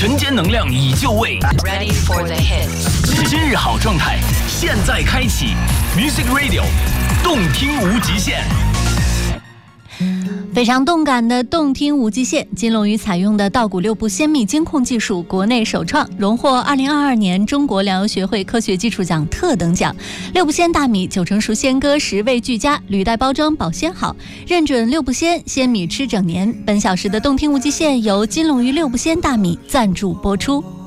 人间能量已就位 Ready for the hits。 今日好状态现在开启 Music Radio 动听无极限。 非常动感的动听无极限，金龙鱼采用的稻谷六步鲜蜜监控技术国内首创，荣获2022年中国粮油学会科学技术奖特等奖。六步鲜大米9成熟鲜割，10味俱佳，履带包装保鲜好，认准六步鲜，鲜米吃整年。本小时的动听无极限由金龙鱼六步鲜大米赞助播出。